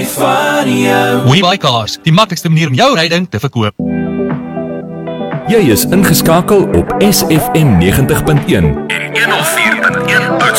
ry van jou. WeBuyCars, die maklikste manier om jou ryding te verkoop. Jy is ingeskakel op SFM 90.1 en 100.